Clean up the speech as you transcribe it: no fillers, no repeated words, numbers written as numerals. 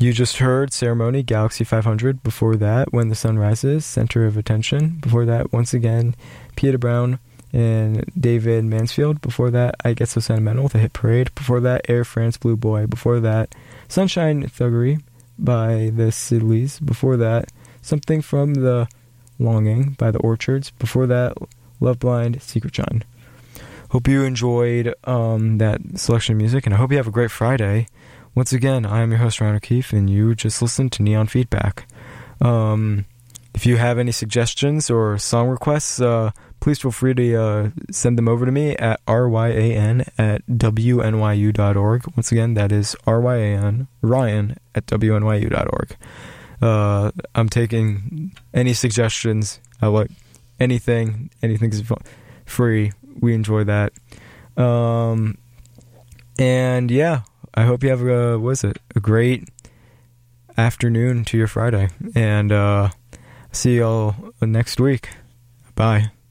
You just heard Ceremony, Galaxy 500. Before that, When the Sun Rises, Center of Attention. Before that, once again, Peter Brown and David Mansfield. Before that, I Get So Sentimental, The Hit Parade. Before that, Air France, Blue Boy. Before that, Sunshine Thuggery by the Sidleys. Before that, Something from the Longing by the Orchards. Before that, Love Blind, Secret Shine. Hope you enjoyed that selection of music, and I hope you have a great Friday. Once again, I am your host, Ryan O'Keefe, and you just listened to Neon Feedback. If you have any suggestions or song requests, please feel free to send them over to me at ryan@wnyu.org. Once again, that is ryan@wnyu.org. I'm taking any suggestions. I like anything. Anything is free. We enjoy that. And yeah, I hope you have a great afternoon to your Friday. And see y'all next week. Bye.